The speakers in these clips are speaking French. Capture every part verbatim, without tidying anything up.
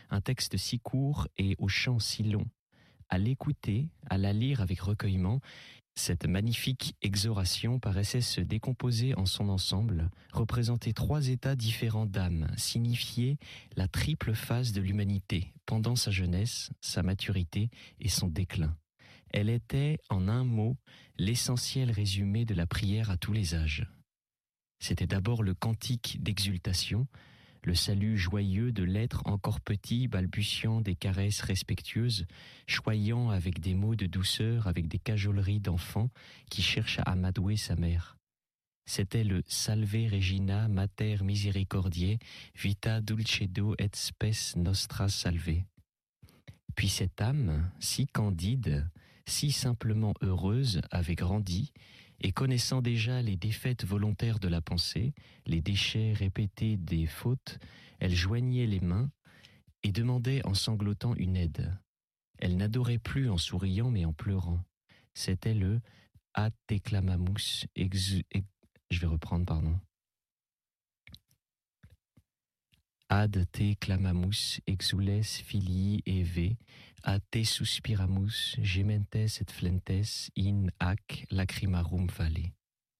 un texte si court et au chant si long. À l'écouter, à la lire avec recueillement, cette magnifique exoration paraissait se décomposer en son ensemble, représenter trois états différents d'âme, signifier la triple phase de l'humanité, pendant sa jeunesse, sa maturité et son déclin. Elle était, en un mot, l'essentiel résumé de la prière à tous les âges. C'était d'abord le cantique d'exultation, le salut joyeux de l'être encore petit, balbutiant des caresses respectueuses, choyant avec des mots de douceur, avec des cajoleries d'enfant qui cherchent à amadouer sa mère. C'était le Salve Regina Mater Misericordiae, vita dulcedo et spes nostra salve. Puis cette âme, si candide, si simplement heureuse, avait grandi, et connaissant déjà les défaites volontaires de la pensée, les déchets répétés des fautes, elle joignait les mains et demandait en sanglotant une aide. Elle n'adorait plus en souriant mais en pleurant. C'était le « Ad te clamamus exu... » Je vais reprendre, pardon. Ad te clamamus exules filii Eve, ad te suspiramus gementes et flentes in hac lacrimarum valle.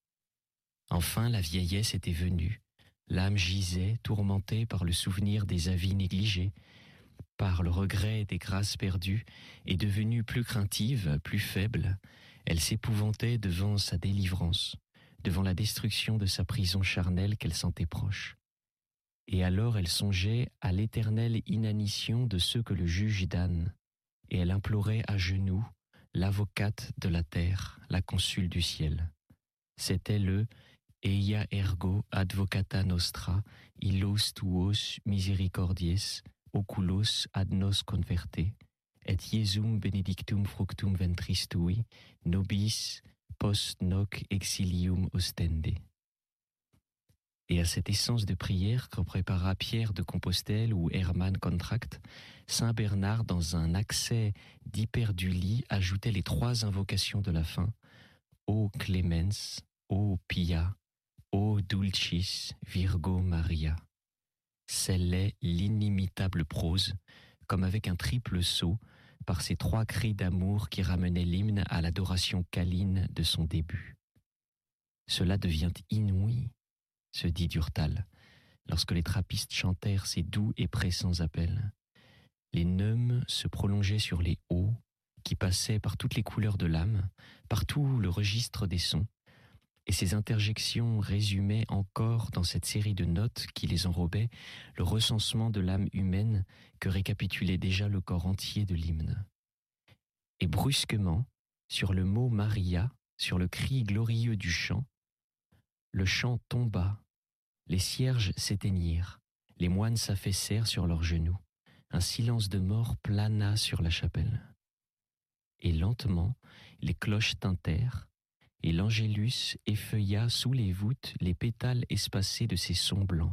Enfin, la vieillesse était venue. L'âme gisait, tourmentée par le souvenir des avis négligés, par le regret des grâces perdues, et devenue plus craintive, plus faible, elle s'épouvantait devant sa délivrance, devant la destruction de sa prison charnelle qu'elle sentait proche. Et alors elle songeait à l'éternelle inanition de ceux que le juge damne, et elle implorait à genoux l'avocate de la terre, la consul du ciel. C'était le « Eia ergo advocata nostra, illos tuos misericordies, oculos ad nos converte, et Iesum benedictum fructum ventris tui, nobis post noc exilium ostende ». Et à cette essence de prière que prépara Pierre de Compostelle ou Hermann Contract, saint Bernard, dans un accès d'hyperdulie, ajoutait les trois invocations de la fin, « Ô clemens, ô pia, ô dulcis Virgo Maria ». Scellait l'inimitable prose, comme avec un triple saut, par ces trois cris d'amour qui ramenaient l'hymne à l'adoration câline de son début. Cela devient inouï, se dit Durtal, lorsque les trappistes chantèrent ces doux et pressants appels. Les neumes se prolongeaient sur les hauts, qui passaient par toutes les couleurs de l'âme, par tout le registre des sons, et ces interjections résumaient encore dans cette série de notes qui les enrobaient le recensement de l'âme humaine que récapitulait déjà le corps entier de l'hymne. Et brusquement, sur le mot Maria, sur le cri glorieux du chant, le chant tomba, les cierges s'éteignirent, les moines s'affaissèrent sur leurs genoux, un silence de mort plana sur la chapelle. Et lentement, les cloches tintèrent, et l'angélus effeuilla sous les voûtes les pétales espacés de ses sons blancs.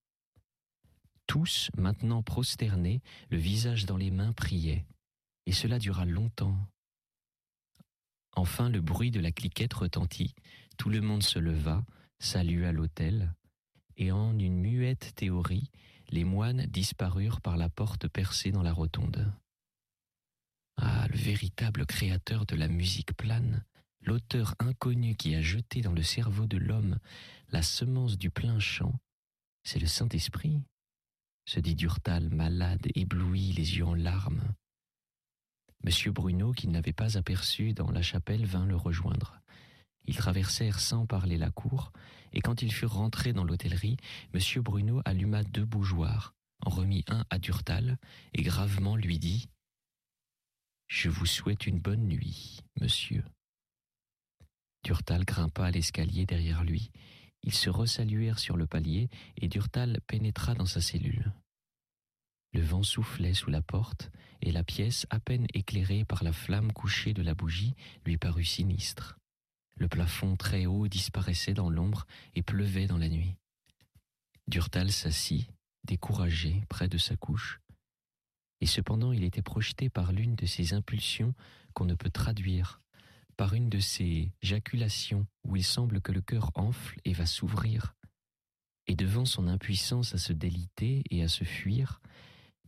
Tous, maintenant prosternés, le visage dans les mains, priaient, et cela dura longtemps. Enfin, le bruit de la cliquette retentit, tout le monde se leva, salua l'autel, et en une muette théorie, les moines disparurent par la porte percée dans la rotonde. Ah, le véritable créateur de la musique plane, l'auteur inconnu qui a jeté dans le cerveau de l'homme la semence du plein chant, c'est le Saint-Esprit, se dit Durtal, malade, ébloui, les yeux en larmes. Monsieur Bruno, qu'il n'avait pas aperçu dans la chapelle, vint le rejoindre. Ils traversèrent sans parler la cour, et quand ils furent rentrés dans l'hôtellerie, Monsieur Bruno alluma deux bougeoirs, en remit un à Durtal, et gravement lui dit « Je vous souhaite une bonne nuit, monsieur ». Durtal grimpa à l'escalier derrière lui. Ils se resaluèrent sur le palier, et Durtal pénétra dans sa cellule. Le vent soufflait sous la porte, et la pièce, à peine éclairée par la flamme couchée de la bougie, lui parut sinistre. Le plafond très haut disparaissait dans l'ombre et pleuvait dans la nuit. Durtal s'assit, découragé, près de sa couche. Et cependant il était projeté par l'une de ces impulsions qu'on ne peut traduire, par une de ces jaculations où il semble que le cœur enfle et va s'ouvrir. Et devant son impuissance à se déliter et à se fuir,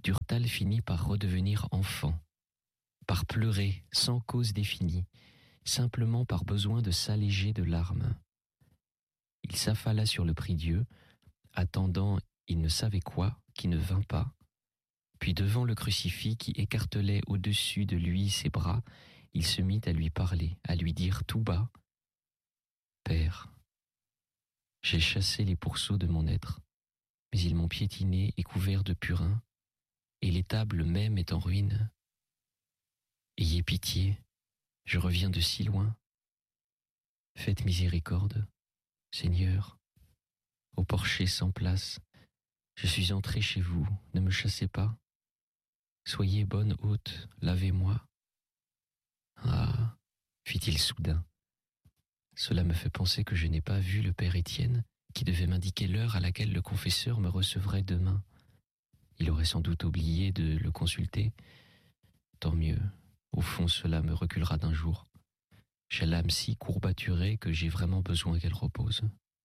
Durtal finit par redevenir enfant, par pleurer sans cause définie, simplement par besoin de s'alléger de larmes. Il s'affala sur le prie-dieu, attendant il ne savait quoi qui ne vint pas, puis devant le crucifix qui écartelait au-dessus de lui ses bras, il se mit à lui parler, à lui dire tout bas « Père, j'ai chassé les pourceaux de mon être, mais ils m'ont piétiné et couvert de purin, et l'étable même est en ruine. Ayez pitié, je reviens de si loin. Faites miséricorde, Seigneur. Au porcher sans place, je suis entré chez vous, ne me chassez pas. Soyez bonne hôte, lavez-moi. » Ah, fit-il soudain, cela me fait penser que je n'ai pas vu le père Étienne, qui devait m'indiquer l'heure à laquelle le confesseur me recevrait demain. Il aurait sans doute oublié de le consulter. Tant mieux, au fond cela me reculera d'un jour. J'ai l'âme si courbaturée que j'ai vraiment besoin qu'elle repose.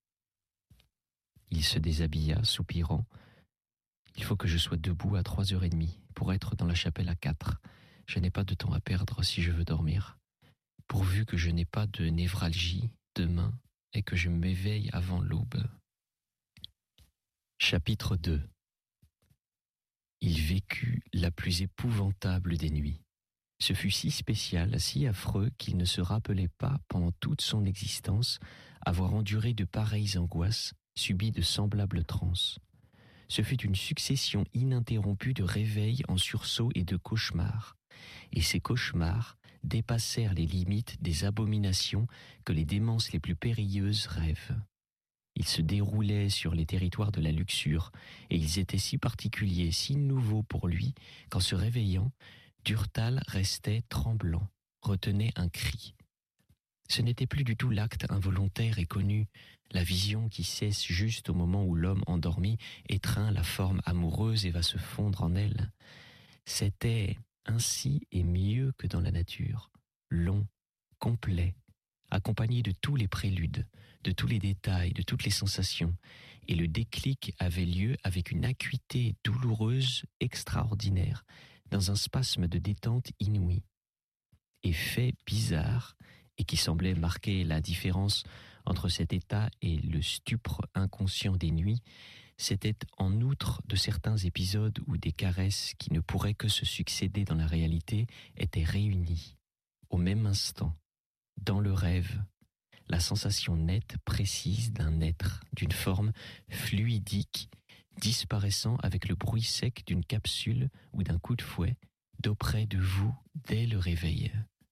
Il se déshabilla, soupirant. Il faut que je sois debout à trois heures et demie pour être dans la chapelle à quatre. Je n'ai pas de temps à perdre si je veux dormir. Pourvu que je n'ai pas de névralgie demain et que je m'éveille avant l'aube. Chapitre deux. Il vécut la plus épouvantable des nuits. Ce fut si spécial, si affreux qu'il ne se rappelait pas pendant toute son existence avoir enduré de pareilles angoisses, subi de semblables transes. Ce fut une succession ininterrompue de réveils en sursaut et de cauchemars. Et ces cauchemars dépassèrent les limites des abominations que les démences les plus périlleuses rêvent. Ils se déroulaient sur les territoires de la luxure, et ils étaient si particuliers, si nouveaux pour lui, qu'en se réveillant, Durtal restait tremblant, retenait un cri. Ce n'était plus du tout l'acte involontaire et connu, la vision qui cesse juste au moment où l'homme endormi étreint la forme amoureuse et va se fondre en elle. C'était ainsi et mieux que dans la nature, long, complet, accompagné de tous les préludes, de tous les détails, de toutes les sensations, et le déclic avait lieu avec une acuité douloureuse extraordinaire, dans un spasme de détente inouï. Et fait bizarre, et qui semblait marquer la différence entre cet état et le stupre inconscient des nuits, c'était en outre de certains épisodes où des caresses qui ne pourraient que se succéder dans la réalité étaient réunies, au même instant, dans le rêve, la sensation nette, précise d'un être, d'une forme fluidique, disparaissant avec le bruit sec d'une capsule ou d'un coup de fouet, d'auprès de vous dès le réveil.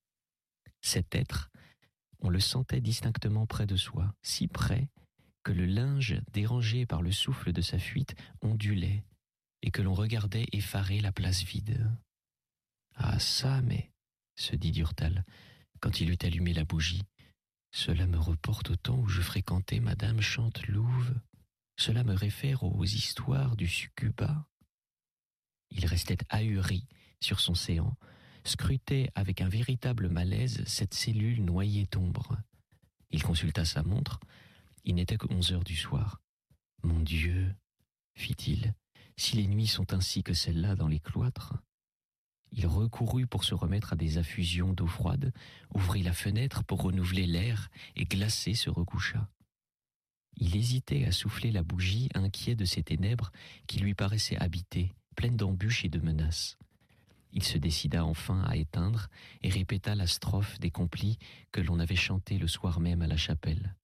Cet être, on le sentait distinctement près de soi, si près que le linge, dérangé par le souffle de sa fuite, ondulait, et que l'on regardait effaré la place vide. « Ah ça, mais, se dit Durtal, quand il eut allumé la bougie, cela me reporte au temps où je fréquentais Madame Chantelouve. Cela me réfère aux histoires du succubat. » Il restait ahuri sur son séant, scrutait avec un véritable malaise cette cellule noyée d'ombre. Il consulta sa montre. Il n'était que onze heures du soir. « Mon Dieu, fit-il, si les nuits sont ainsi que celle-là dans les cloîtres. » Il recourut pour se remettre à des affusions d'eau froide, ouvrit la fenêtre pour renouveler l'air et glacé se recoucha. Il hésitait à souffler la bougie, inquiet de ces ténèbres qui lui paraissaient habitées, pleines d'embûches et de menaces. Il se décida enfin à éteindre et répéta la strophe des complis que l'on avait chantée le soir même à la chapelle.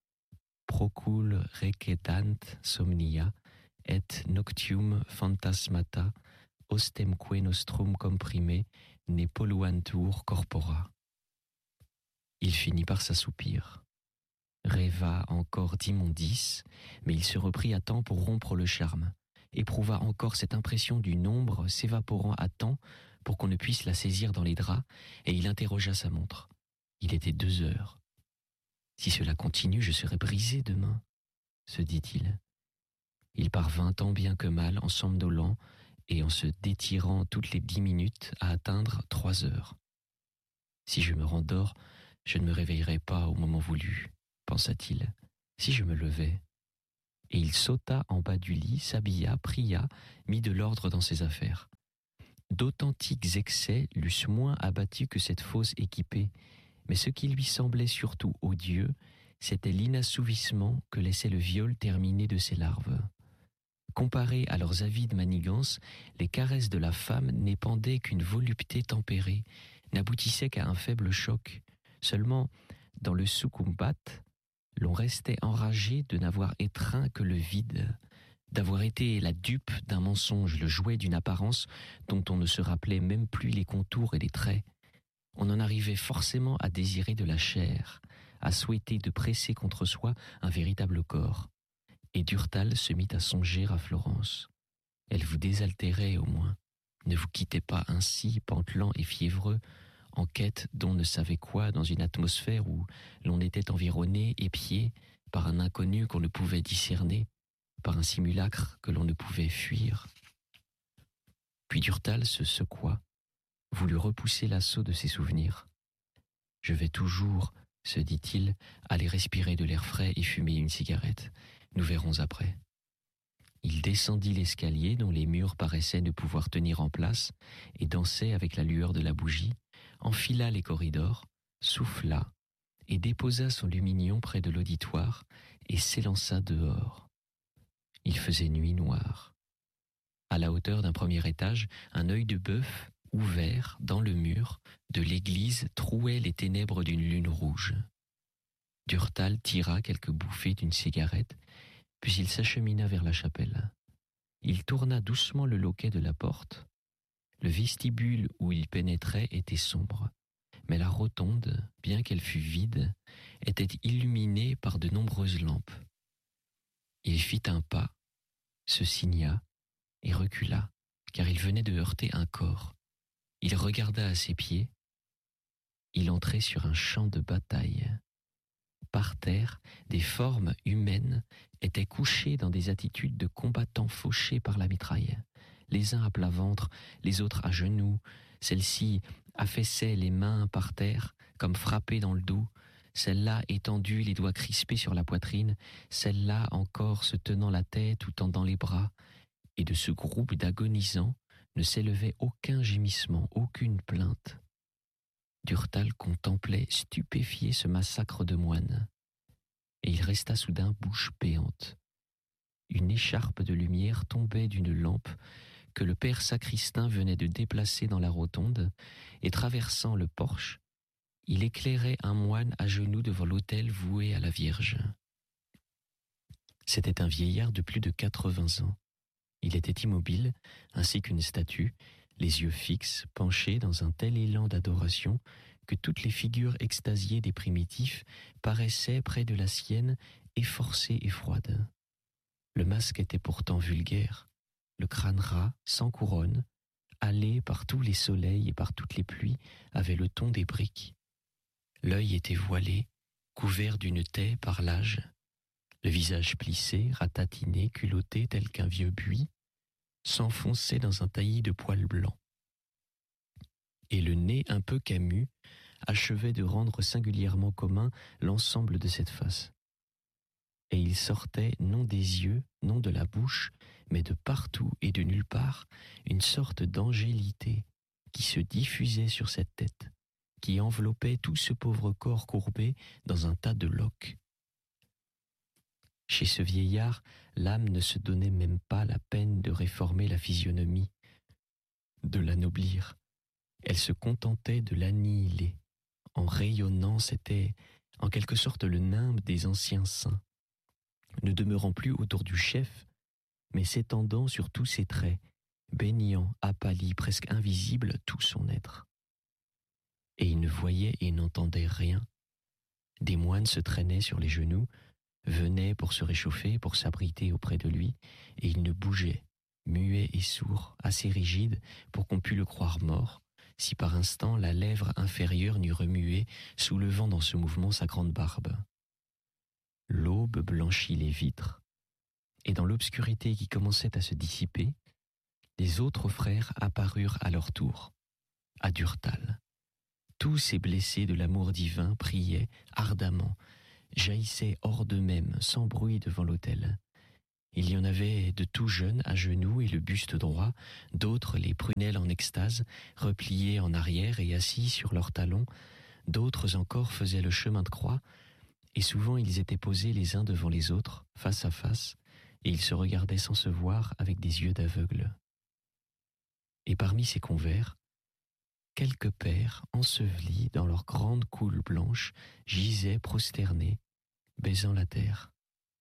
Procul requedant somnia et noctium phantasmata ostemque nostrum comprime ne polluantur corpora. Il finit par s'assoupir, rêva encore d'immondices, mais il se reprit à temps pour rompre le charme, éprouva encore cette impression d'une ombre s'évaporant à temps pour qu'on ne puisse la saisir dans les draps, et il interrogea sa montre. Il était deux heures. Si cela continue, je serai brisé demain, se dit-il. Il parvint tant bien que mal, en somnolant et en se détirant toutes les dix minutes, à atteindre trois heures. Si je me rendors, je ne me réveillerai pas au moment voulu, pensa-t-il. Si je me levais, Et il sauta en bas du lit, s'habilla, pria, mit de l'ordre dans ses affaires. D'authentiques excès l'eussent moins abattu que cette fosse équipée, mais ce qui lui semblait surtout odieux, c'était l'inassouvissement que laissait le viol terminé de ses larves. Comparées à leurs avides manigances, les caresses de la femme n'épandaient qu'une volupté tempérée, n'aboutissaient qu'à un faible choc. Seulement, dans le succumbat, l'on restait enragé de n'avoir étreint que le vide, d'avoir été la dupe d'un mensonge, le jouet d'une apparence dont on ne se rappelait même plus les contours et les traits. On en arrivait forcément à désirer de la chair, à souhaiter de presser contre soi un véritable corps. Et Durtal se mit à songer à Florence. Elle vous désaltérait au moins. Ne vous quittez pas ainsi, pantelant et fiévreux, en quête d'on ne savait quoi dans une atmosphère où l'on était environné, épié, par un inconnu qu'on ne pouvait discerner, par un simulacre que l'on ne pouvait fuir. Puis Durtal se secoua, voulut repousser l'assaut de ses souvenirs. « Je vais toujours, se dit-il, aller respirer de l'air frais et fumer une cigarette. Nous verrons après. » Il descendit l'escalier dont les murs paraissaient ne pouvoir tenir en place et dansait avec la lueur de la bougie, enfila les corridors, souffla et déposa son lumignon près de l'auditoire et s'élança dehors. Il faisait nuit noire. À la hauteur d'un premier étage, un œil de bœuf, ouvert dans le mur de l'église, trouait les ténèbres d'une lune rouge. Durtal tira quelques bouffées d'une cigarette, puis il s'achemina vers la chapelle. Il tourna doucement le loquet de la porte. Le vestibule où il pénétrait était sombre, mais la rotonde, bien qu'elle fût vide, était illuminée par de nombreuses lampes. Il fit un pas, se signa et recula, car il venait de heurter un corps. Il regarda à ses pieds. Il entrait sur un champ de bataille. Par terre, des formes humaines étaient couchées dans des attitudes de combattants fauchés par la mitraille. Les uns à plat ventre, les autres à genoux. Celles-ci affaissaient les mains par terre, comme frappées dans le dos. Celle-là étendue, les doigts crispés sur la poitrine. Celle-là encore se tenant la tête ou tendant les bras. Et de ce groupe d'agonisants ne s'élevait aucun gémissement, aucune plainte. Durtal contemplait stupéfié ce massacre de moines, et il resta soudain bouche béante. Une écharpe de lumière tombait d'une lampe que le père sacristain venait de déplacer dans la rotonde, et traversant le porche, il éclairait un moine à genoux devant l'autel voué à la Vierge. C'était un vieillard de plus de quatre-vingts ans. Il était immobile, ainsi qu'une statue, les yeux fixes, penchés dans un tel élan d'adoration que toutes les figures extasiées des primitifs paraissaient près de la sienne efforcées et froides. Le masque était pourtant vulgaire, le crâne ras, sans couronne, hâlé par tous les soleils et par toutes les pluies, avait le ton des briques. L'œil était voilé, couvert d'une taie par l'âge, le visage plissé, ratatiné, culotté tel qu'un vieux buis, s'enfonçait dans un taillis de poils blancs. Et le nez un peu camus achevait de rendre singulièrement commun l'ensemble de cette face. Et il sortait non des yeux, non de la bouche, mais de partout et de nulle part, une sorte d'angélité qui se diffusait sur cette tête, qui enveloppait tout ce pauvre corps courbé dans un tas de loques. Chez ce vieillard, l'âme ne se donnait même pas la peine de réformer la physionomie, de l'anoblir. Elle se contentait de l'annihiler. En rayonnant, c'était en quelque sorte le nimbe des anciens saints, ne demeurant plus autour du chef, mais s'étendant sur tous ses traits, baignant, apâli, presque invisible, tout son être. Et il ne voyait et n'entendait rien. Des moines se traînaient sur les genoux, venaient pour se réchauffer, pour s'abriter auprès de lui, et il ne bougeait, muet et sourd, assez rigide pour qu'on pût le croire mort, si par instant la lèvre inférieure n'eût remué, soulevant dans ce mouvement sa grande barbe. L'aube blanchit les vitres, et dans l'obscurité qui commençait à se dissiper, les autres frères apparurent à leur tour, à Durtal. Tous ces blessés de l'amour divin priaient ardemment, jaillissaient hors d'eux-mêmes, sans bruit devant l'autel. Il y en avait de tout jeunes à genoux et le buste droit, d'autres les prunelles en extase, repliés en arrière et assis sur leurs talons, d'autres encore faisaient le chemin de croix, et souvent ils étaient posés les uns devant les autres, face à face, et ils se regardaient sans se voir avec des yeux d'aveugle. Et parmi ces convers, quelques pères, ensevelis dans leurs grandes coules blanches, gisaient prosternés, baisant la terre.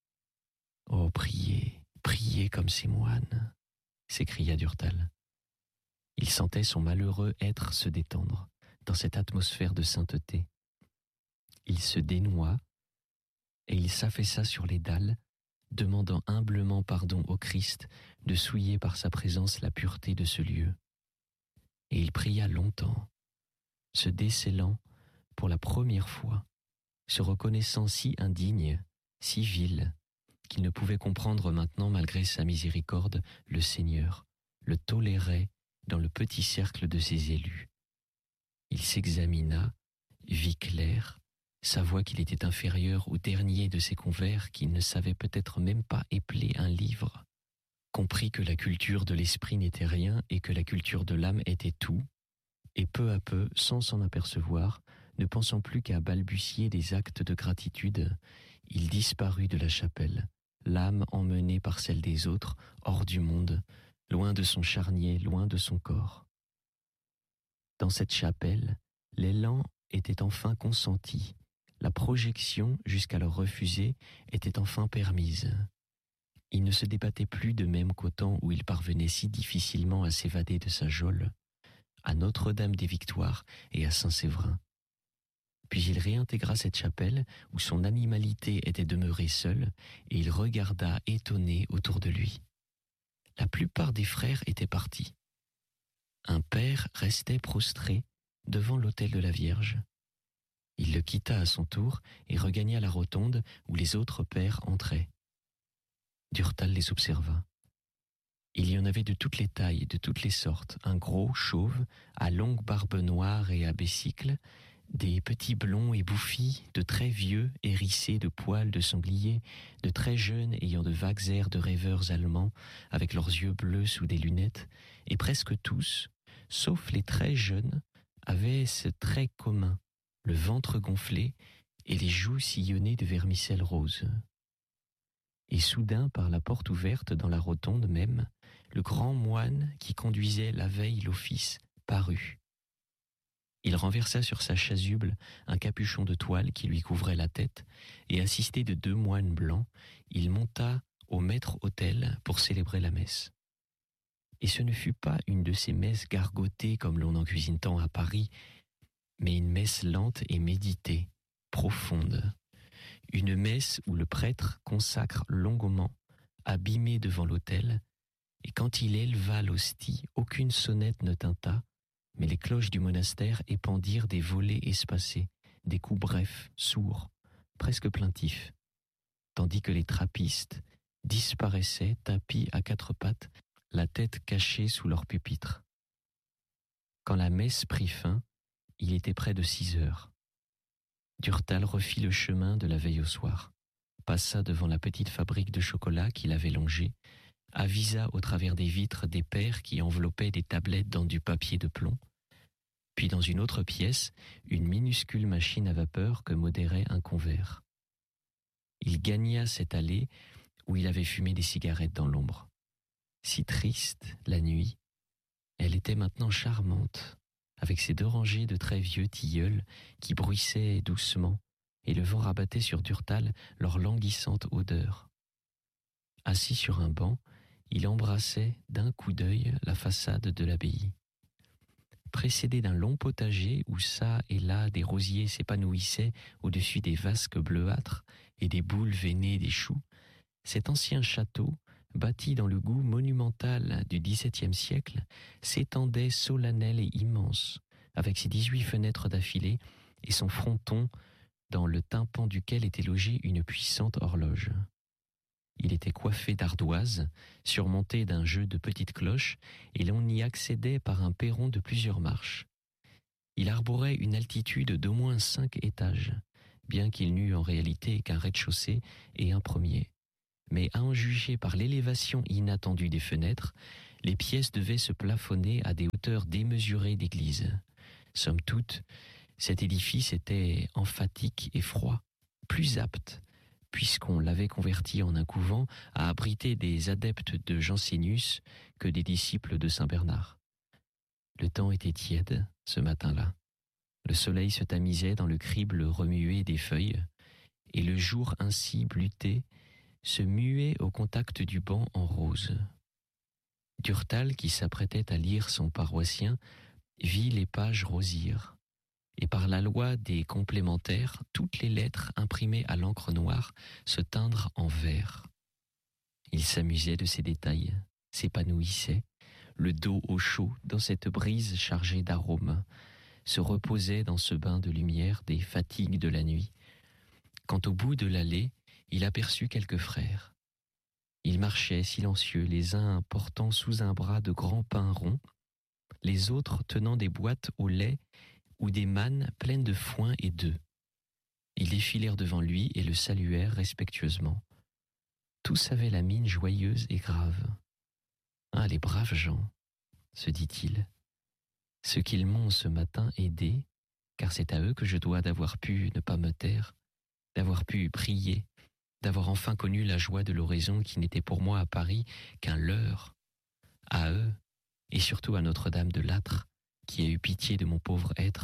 « Oh, priez, priez comme ces moines !» s'écria Durtal. Il sentait son malheureux être se détendre dans cette atmosphère de sainteté. Il se dénoua et il s'affaissa sur les dalles, demandant humblement pardon au Christ de souiller par sa présence la pureté de ce lieu. Et il pria longtemps, se décelant pour la première fois, se reconnaissant si indigne, si vil, qu'il ne pouvait comprendre maintenant, malgré sa miséricorde, le Seigneur le tolérait dans le petit cercle de ses élus. Il s'examina, vit clair, savoit qu'il était inférieur au dernier de ses convers qui ne savait peut-être même pas épeler un livre, comprit que la culture de l'esprit n'était rien et que la culture de l'âme était tout, et peu à peu, sans s'en apercevoir, ne pensant plus qu'à balbutier des actes de gratitude, il disparut de la chapelle, l'âme emmenée par celle des autres, hors du monde, loin de son charnier, loin de son corps. Dans cette chapelle, l'élan était enfin consenti, la projection, jusqu'alors refusée, était enfin permise. Il ne se débattait plus de même qu'au temps où il parvenait si difficilement à s'évader de sa geôle, à Notre-Dame-des-Victoires et à Saint-Séverin. Puis il réintégra cette chapelle où son animalité était demeurée seule, et il regarda étonné autour de lui. La plupart des frères étaient partis. Un père restait prostré devant l'autel de la Vierge. Il le quitta à son tour et regagna la rotonde où les autres pères entraient. Durtal les observa. Il y en avait de toutes les tailles, de toutes les sortes, un gros chauve, à longue barbe noire et à besicles, des petits blonds et bouffis, de très vieux, hérissés de poils de sanglier, de très jeunes ayant de vagues airs de rêveurs allemands, avec leurs yeux bleus sous des lunettes, et presque tous, sauf les très jeunes, avaient ce trait commun, le ventre gonflé et les joues sillonnées de vermicelle rose. Et soudain, par la porte ouverte dans la rotonde même, le grand moine qui conduisait la veille l'office parut. Il renversa sur sa chasuble un capuchon de toile qui lui couvrait la tête, et assisté de deux moines blancs, il monta au maître-autel pour célébrer la messe. Et ce ne fut pas une de ces messes gargotées comme l'on en cuisine tant à Paris, mais une messe lente et méditée, profonde. Une messe où le prêtre consacre longuement, abîmé devant l'autel, et quand il éleva l'hostie, aucune sonnette ne tinta, mais les cloches du monastère épandirent des volets espacés, des coups brefs, sourds, presque plaintifs, tandis que les trappistes disparaissaient tapis à quatre pattes, la tête cachée sous leur pupitre. Quand la messe prit fin, il était près de six heures. Durtal refit le chemin de la veille au soir, passa devant la petite fabrique de chocolat qu'il avait longée, avisa au travers des vitres des pères qui enveloppaient des tablettes dans du papier de plomb, puis dans une autre pièce, une minuscule machine à vapeur que modérait un convers. Il gagna cette allée où il avait fumé des cigarettes dans l'ombre. Si triste, la nuit, elle était maintenant charmante, avec ses deux rangées de très vieux tilleuls qui bruissaient doucement, et le vent rabattait sur Durtal leur languissante odeur. Assis sur un banc, il embrassait d'un coup d'œil la façade de l'abbaye. Précédé d'un long potager où çà et là des rosiers s'épanouissaient au-dessus des vasques bleuâtres et des boules veinées des choux, cet ancien château, bâti dans le goût monumental du dix-septième siècle, s'étendait solennel et immense, avec ses dix-huit fenêtres d'affilée et son fronton dans le tympan duquel était logée une puissante horloge. Il était coiffé d'ardoises, surmonté d'un jeu de petites cloches, et l'on y accédait par un perron de plusieurs marches. Il arborait une altitude d'au moins cinq étages, bien qu'il n'eût en réalité qu'un rez-de-chaussée et un premier. mais à en juger par l'élévation inattendue des fenêtres, les pièces devaient se plafonner à des hauteurs démesurées d'église. Somme toute, cet édifice était emphatique et froid, plus apte, puisqu'on l'avait converti en un couvent, à abriter des adeptes de Jansénius que des disciples de Saint Bernard. Le temps était tiède ce matin-là. Le soleil se tamisait dans le crible remué des feuilles, et le jour ainsi bleuté se muait au contact du banc en rose. Durtal, qui s'apprêtait à lire son paroissien, vit les pages rosir, et par la loi des complémentaires, toutes les lettres imprimées à l'encre noire se teindre en vert. Il s'amusait de ces détails, s'épanouissait, le dos au chaud dans cette brise chargée d'arômes, se reposait dans ce bain de lumière des fatigues de la nuit, quand au bout de l'allée, il aperçut quelques frères. Ils marchaient silencieux, les uns portant sous un bras de grands pains ronds, les autres tenant des boîtes au lait ou des mannes pleines de foin et d'œufs. Ils défilèrent devant lui et le saluèrent respectueusement. Tous avaient la mine joyeuse et grave. « Ah, les braves gens !» se dit-il. « Ceux qu'ils m'ont ce matin aidé, car c'est à eux que je dois d'avoir pu ne pas me taire, d'avoir pu prier, d'avoir enfin connu la joie de l'oraison qui n'était pour moi à Paris qu'un leurre. À eux, et surtout à Notre-Dame de Lattre, qui a eu pitié de mon pauvre être. »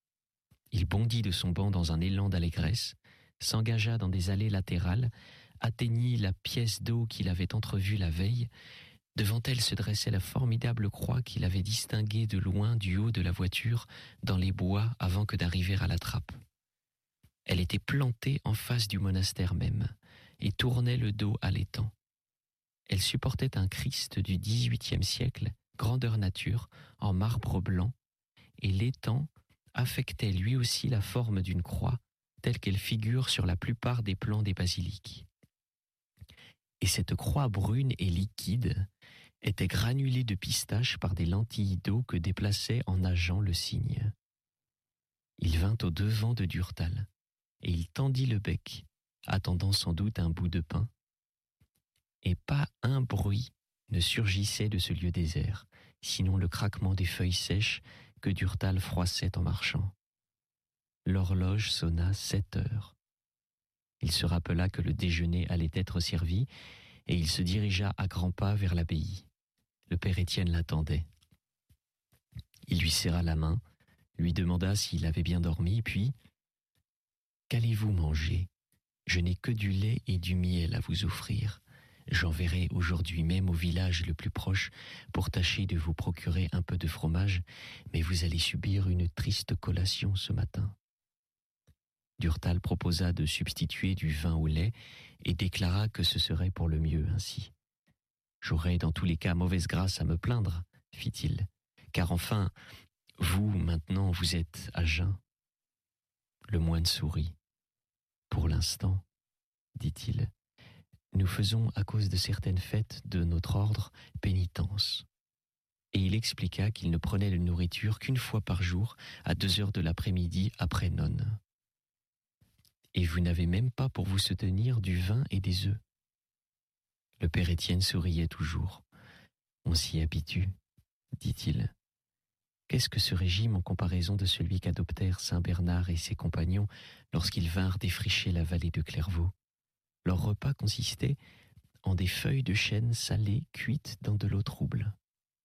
Il bondit de son banc dans un élan d'allégresse, s'engagea dans des allées latérales, atteignit la pièce d'eau qu'il avait entrevue la veille. Devant elle se dressait la formidable croix qu'il avait distinguée de loin du haut de la voiture dans les bois avant que d'arriver à la trappe. Elle était plantée en face du monastère même et tournait le dos à l'étang. Elle supportait un Christ du dix-huitième siècle, grandeur nature, en marbre blanc, et l'étang affectait lui aussi la forme d'une croix, telle qu'elle figure sur la plupart des plans des basiliques. Et cette croix brune et liquide était granulée de pistache par des lentilles d'eau que déplaçait en nageant le cygne. Il vint au devant de Durtal, et il tendit le bec, attendant sans doute un bout de pain. Et pas un bruit ne surgissait de ce lieu désert, sinon le craquement des feuilles sèches que Durtal froissait en marchant. L'horloge sonna sept heures. Il se rappela que le déjeuner allait être servi, et il se dirigea à grands pas vers l'abbaye. Le père Étienne l'attendait. Il lui serra la main, lui demanda s'il avait bien dormi, puis « Qu'allez-vous manger ? Je n'ai que du lait et du miel à vous offrir. J'enverrai aujourd'hui même au village le plus proche pour tâcher de vous procurer un peu de fromage, mais vous allez subir une triste collation ce matin. » Durtal proposa de substituer du vin au lait et déclara que ce serait pour le mieux ainsi. « J'aurais dans tous les cas mauvaise grâce à me plaindre, fit-il, car enfin, vous, maintenant, vous êtes à jeun. » Le moine sourit. « Pour l'instant, dit-il, nous faisons à cause de certaines fêtes de notre ordre pénitence. » Et il expliqua qu'il ne prenait de nourriture qu'une fois par jour à deux heures de l'après-midi après nonne. « Et vous n'avez même pas pour vous soutenir du vin et des œufs. » Le père Étienne souriait toujours. « On s'y habitue, dit-il. Qu'est-ce que ce régime en comparaison de celui qu'adoptèrent Saint Bernard et ses compagnons lorsqu'ils vinrent défricher la vallée de Clairvaux? Leur repas consistait en des feuilles de chêne salées cuites dans de l'eau trouble. »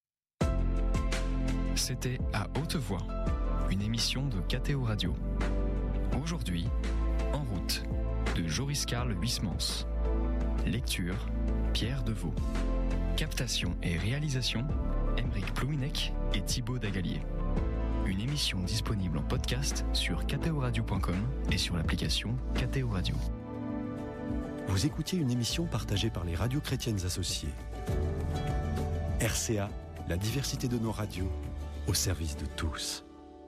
C'était À Haute Voix, une émission de K T O Radio. Aujourd'hui, En route, de Joris Karl Huysmans. Lecture, Pierre Deveau. Captation et réalisation, Aymeric Plouinec et Thibaut Dagalier. Une émission disponible en podcast sur k t o radio point com et sur l'application K T O Radio. Vous écoutiez une émission partagée par les radios chrétiennes associées. R C A, la diversité de nos radios, au service de tous.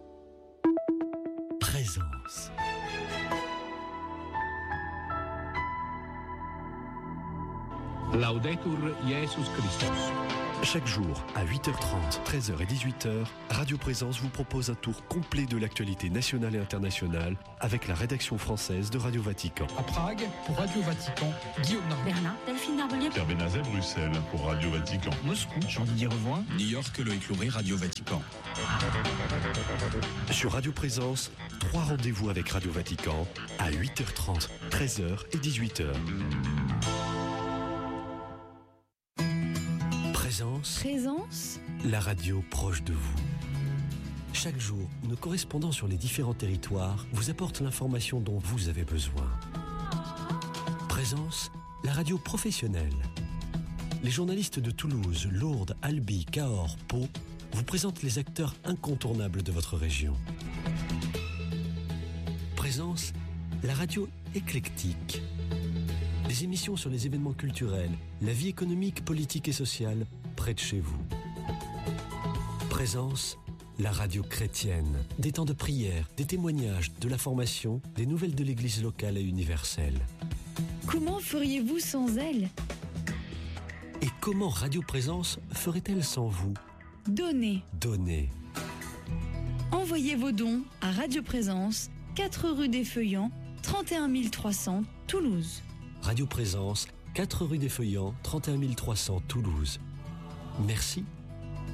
Présence. Laudetur Jesus Christus. Chaque jour, à huit heures trente, treize heures et dix-huit heures, Radio Présence vous propose un tour complet de l'actualité nationale et internationale avec la rédaction française de Radio Vatican. À Prague, pour Radio Vatican, Guillaume Narbonne. Berlin, Delphine Narbonnier. Pierre Benazet, Bruxelles, pour Radio Vatican. Moscou, Jean-Didier Revoin. New York, Loïc Louret, Radio Vatican. Sur Radio Présence, trois rendez-vous avec Radio Vatican à huit heures trente, treize heures et dix-huit heures. Présence. Présence. La radio proche de vous. Chaque jour, nos correspondants sur les différents territoires vous apportent l'information dont vous avez besoin. Présence, la radio professionnelle. Les journalistes de Toulouse, Lourdes, Albi, Cahors, Pau vous présentent les acteurs incontournables de votre région. Présence, la radio éclectique. Des émissions sur les événements culturels, la vie économique, politique et sociale près de chez vous. Présence, la radio chrétienne. Des temps de prière, des témoignages, de la formation, des nouvelles de l'église locale et universelle. Comment feriez-vous sans elle ? Et comment Radio Présence ferait-elle sans vous ? Donnez. Donnez. Envoyez vos dons à Radio Présence, quatre rue des Feuillants, trente et un mille trois cents, Toulouse. Radio Présence, quatre rue des Feuillants, trente et un mille trois cents, Toulouse. Merci